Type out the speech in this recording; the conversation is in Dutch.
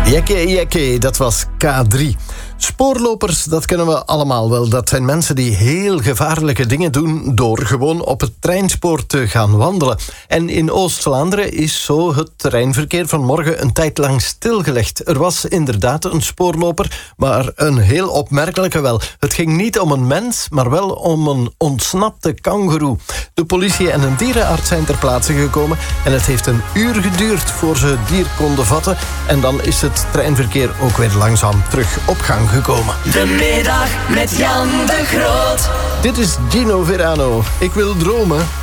Jekke, dat was K3. Spoorlopers, dat kennen we allemaal wel. Dat zijn mensen die heel gevaarlijke dingen doen door gewoon op het treinspoor te gaan wandelen. En in Oost-Vlaanderen is zo het treinverkeer vanmorgen een tijd lang stilgelegd. Er was inderdaad een spoorloper, maar een heel opmerkelijke wel. Het ging niet om een mens, maar wel om een ontsnapte kangoeroe. De politie en een dierenarts zijn ter plaatse gekomen en het heeft een uur geduurd voor ze het dier konden vatten. En dan is het treinverkeer ook weer langzaam terug op gang gekomen. De middag met Jan de Groot. Dit is Gino Verano. Ik wil dromen.